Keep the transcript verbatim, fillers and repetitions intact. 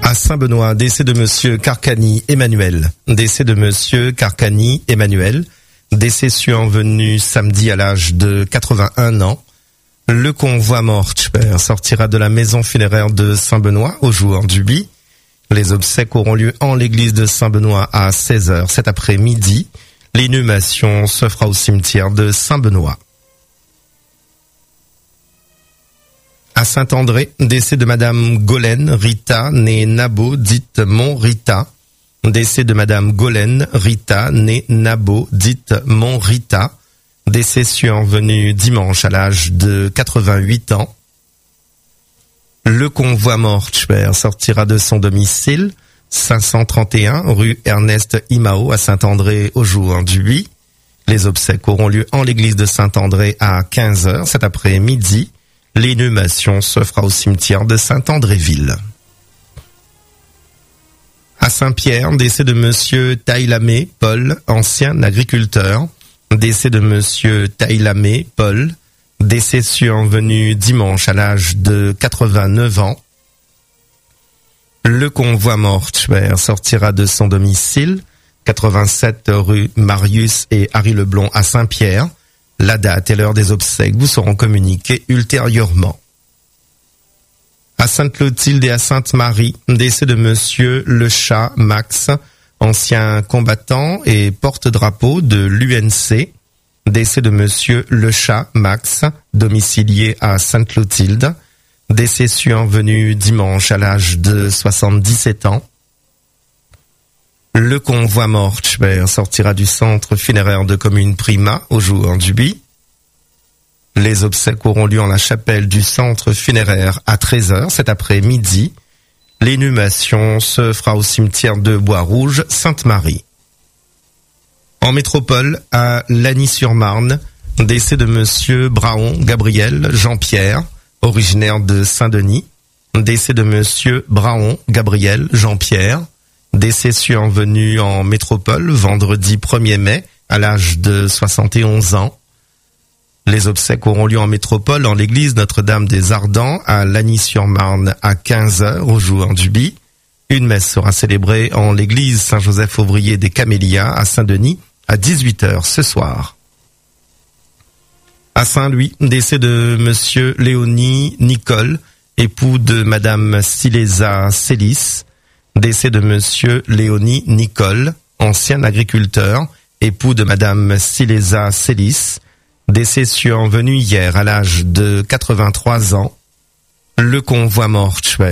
À Saint-Benoît, décès de monsieur Carcani Emmanuel. Décès de monsieur Carcani Emmanuel. Décès survenu samedi à l'âge de quatre-vingt-un ans. Le convoi mortuaire sortira de la maison funéraire de Saint-Benoît au jour du bi. Les obsèques auront lieu en l'église de Saint-Benoît à seize heures cet après-midi. L'inhumation se fera au cimetière de Saint-Benoît. À Saint-André, décès de madame Golène Rita, née Nabo, dite Mont-Rita. Décès de madame Golène Rita, née Nabo, dite Mont-Rita. Décès survenu dimanche à l'âge de quatre-vingt-huit ans. Le convoi mortuaire sortira de son domicile, cinq cent trente et un rue Ernest Imao à Saint-André au jour du bi. Les obsèques auront lieu en l'église de Saint-André à quinze heures cet après-midi. L'inhumation se fera au cimetière de Saint-Andréville. À Saint-Pierre, décès de monsieur Taïlamé Paul, ancien agriculteur. Décès de monsieur Taïlamé Paul, décès survenu dimanche à l'âge de quatre-vingt-neuf ans. Le convoi mortuaire sortira de son domicile, quatre-vingt-sept rue Marius et Harry Leblond à Saint-Pierre. La date et l'heure des obsèques vous seront communiquées ultérieurement. À Sainte-Clotilde et à Sainte-Marie, décès de monsieur Le Chat Max, ancien combattant et porte-drapeau de l'U N C. Décès de monsieur Le Chat Max, domicilié à Sainte-Clotilde. Décès survenu dimanche à l'âge de soixante-dix-sept ans. Le convoi mortuaire sortira du centre funéraire de commune Prima au jour du bi. Les obsèques auront lieu en la chapelle du centre funéraire à treize heures cet après-midi. L'inhumation se fera au cimetière de Bois-Rouge, Sainte-Marie. En métropole, à Lagny-sur-Marne, décès de monsieur Braon Gabriel Jean-Pierre, originaire de Saint-Denis. Décès de monsieur Braon Gabriel Jean-Pierre, décès survenu en métropole vendredi premier mai à l'âge de soixante et onze ans. Les obsèques auront lieu en métropole en l'église Notre-Dame des Ardents à Lagny-sur-Marne à quinze heures au jour du bi. Une messe sera célébrée en l'église Saint-Joseph-Ouvrier des Camélias à Saint-Denis à dix-huit heures ce soir. À Saint-Louis, décès de monsieur Léonie Nicole, époux de madame Silésa Célis. Décès de monsieur Léonie Nicole, ancien agriculteur, époux de madame Silésa Célis. Décès survenu hier à l'âge de quatre-vingt-trois ans. Le convoi mortuaire